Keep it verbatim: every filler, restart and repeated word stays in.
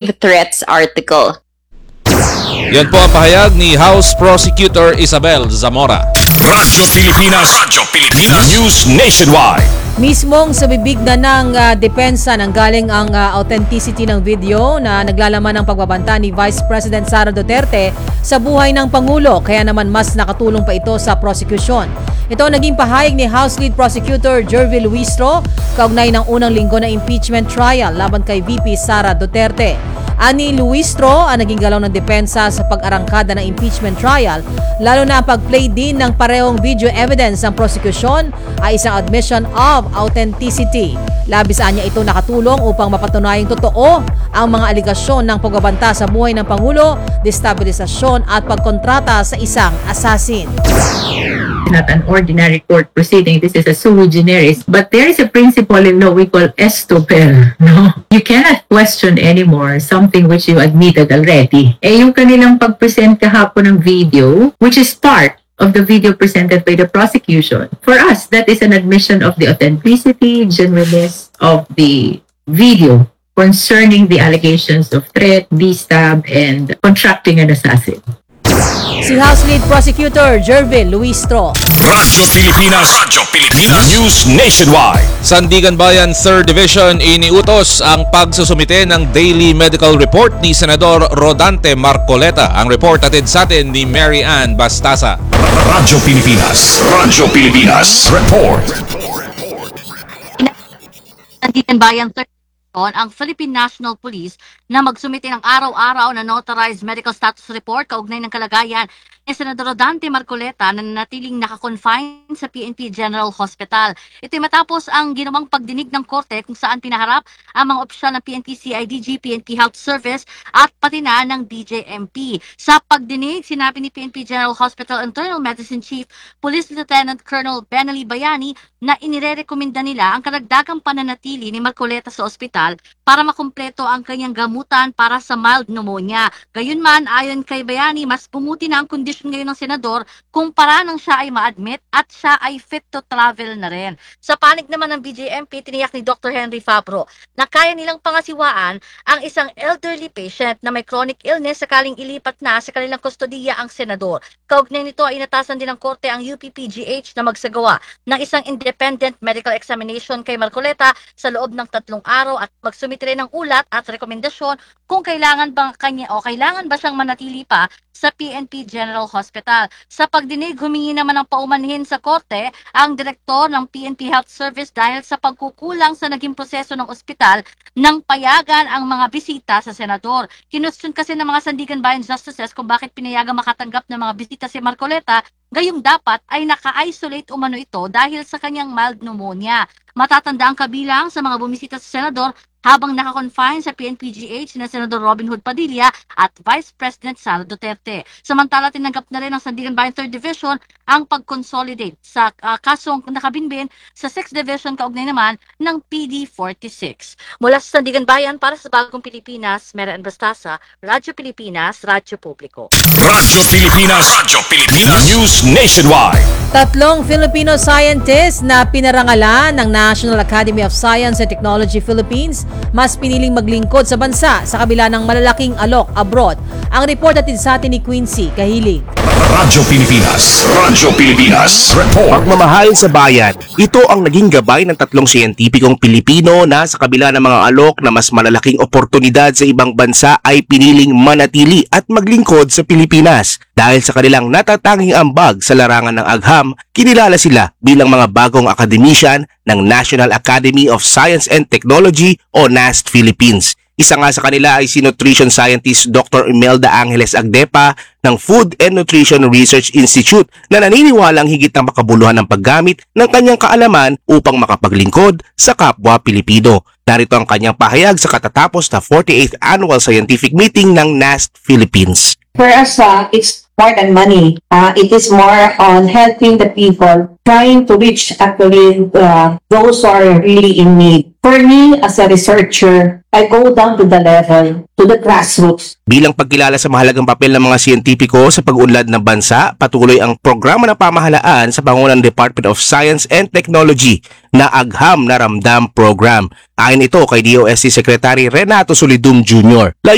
grave threats article. Yan po ang pahayag ni House Prosecutor Isabel Zamora. Radyo Pilipinas, Radyo Pilipinas, News Nationwide. Mismong sa bibig na ng uh, depensa nang galing ang uh, authenticity ng video na naglalaman ng pagbabanta ni Vice President Sara Duterte sa buhay ng Pangulo, kaya naman mas nakatulong pa ito sa prosecution. Ito ang naging pahayag ni House Lead Prosecutor Jervil Luistro kaugnay ng unang linggo na impeachment trial laban kay V P Sara Duterte. Ani Luistro ang naging galaw ng depensa sa pag-arangkada ng impeachment trial, lalo na ang pag-play din ng parehong video evidence ng prosecution ay isang admission of authenticity. Labisaan niya ito nakatulong upang mapatunayang totoo ang mga aligasyon ng pagbabanta sa buhay ng Pangulo, destabilisasyon at pagkontrata sa isang assassin. Not an ordinary court proceeding. This is a sui generis. But there is a principle in law we call estoppel. No? You cannot question anymore something which you admitted already. Eh, yung kanilang pag-present kahapon ng video, which is part of the video presented by the prosecution. For us, that is an admission of the authenticity, genuineness of the video concerning the allegations of threat, D-stab, and contracting an assassin. Si House Lead Prosecutor Jervil Luistro. Radyo Pilipinas, Radyo Pilipinas, News Nationwide. Sandigan Bayan third Division iniutos ang pagsusumite ng daily medical report ni Senador Rodante Marcoleta. Ang report atid sa atin ni Mary Ann Bastasa. Radyo Pilipinas, Radyo Pilipinas, Report. Sandigan Bayan third ang Philippine National Police na magsumite ng araw-araw na notarized medical status report kaugnay ng kalagayan ni Senador Rodante Marcoleta na nanatiling nakakonfine sa P N P General Hospital. Ito matapos ang ginawang pagdinig ng korte kung saan pinaharap ang mga opisyal ng P N P C I D G, P N P Health Service at pati na ng D J M P. Sa pagdinig, sinabi ni P N P General Hospital Internal Medicine Chief Police Lieutenant Colonel Benelli Bayani na inirerekomenda nila ang karagdagang pananatili ni Marcoleta sa ospital para makumpleto ang kanyang gamutan para sa mild pneumonia. Gayunman, ayon kay Bayani, mas bumuti na ang kondisyon ngayon ng senador kumpara nang siya ay ma-admit at siya ay fit to travel na rin. Sa panig naman ng B J M P, tiniyak ni Doctor Henry Fabro na kaya nilang pangasiwaan ang isang elderly patient na may chronic illness sakaling ilipat na sa kanilang kustodiya ang senador. Kaugnay nito ay inatasan din ng korte ang U P P G H na magsagawa ng isang independent medical examination kay Marcoleta sa loob ng tatlong araw at magsumite rin ng ulat at rekomendasyon kung kailangan bang kanya o kailangan ba siyang manatili pa sa P N P General Hospital. Sa pagdinig, humingi naman ng paumanhin sa korte ang direktor ng P N P Health Service dahil sa pagkukulang sa naging proseso ng ospital nang payagan ang mga bisita sa senador. Kinustyon kasi ng mga Sandigan Bayan Justices kung bakit pinayagan makatanggap ng mga bisita si Marcoleta, gayong dapat ay naka-isolate umano ito dahil sa kanyang mild pneumonia. Matatanda ang kabilang sa mga bumisita sa senador habang nakakonfine sa P N P G H na Senador Robin Hood Padilla at Vice President Sara Duterte. Samantala, tinanggap na rin ng Sandigan Bayan third Division ang pag-consolidate sa uh, kasong nakabinbin sa sixth Division kaugnay naman ng P D forty-six. Mula sa Sandigan Bayan para sa Bagong Pilipinas, Mary Ann Bastasa, Radyo Pilipinas, Radyo Publiko. Radyo Pilipinas, Radyo Pilipinas, News Nationwide. Tatlong Filipino scientists na pinarangalan ng National Academy of Science and Technology Philippines mas piniling maglingkod sa bansa sa kabila ng malalaking alok abroad. Ang report atid sa atin ni Quincy Kahilig. Radyo Pilipinas, Radyo Pilipinas, Report. Pagmamahal sa bayan, ito ang naging gabay ng tatlong siyentipikong Pilipino na sa kabila ng mga alok na mas malalaking oportunidad sa ibang bansa ay piniling manatili at maglingkod sa Pilipinas. Dahil sa kanilang natatanging ambag sa larangan ng agham, kinilala sila bilang mga bagong academician ng National Academy of Science and Technology o N A S T Philippines. Isa nga sa kanila ay si nutrition scientist Doctor Imelda Angeles Agdepa ng Food and Nutrition Research Institute na naniniwalang higit na makabuluhan ng paggamit ng kanyang kaalaman upang makapaglingkod sa kapwa Pilipino. Narito ang kanyang pahayag sa katatapos na forty-eighth Annual Scientific Meeting ng N A S T Philippines. For us, uh, it's more than money. Uh, it is more on helping the people, trying to reach actually uh, those who are really in need. For me, as a researcher, I go down to the level, to the grassroots. Bilang pagkilala sa mahalagang papel ng mga siyentipiko sa pag-unlad ng bansa, patuloy ang programa ng pamahalaan sa pangunang Department of Science and Technology na Agham na Ramdam Program. Ayon ito kay D O S T Secretary Renato Solidum Junior